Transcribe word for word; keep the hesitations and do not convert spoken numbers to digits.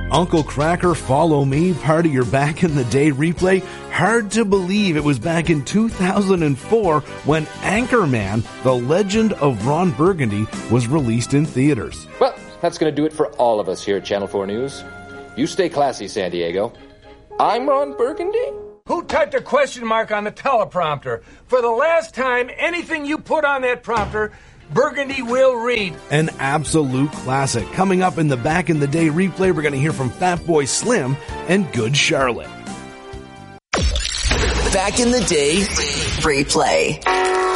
Uncle Cracker, Follow Me, part of your back in the day replay. Hard to believe it was back in two thousand four when Anchorman, The Legend of Ron Burgundy, was released in theaters. Well, that's going to do it for all of us here at Channel four News. You stay classy, San Diego. I'm Ron Burgundy. Who typed a question mark on the teleprompter? For the last time, anything you put on that prompter, Burgundy will read. An absolute classic. Coming up in the Back in the Day replay, we're going to hear from Fatboy Slim and Good Charlotte. Back in the Day replay.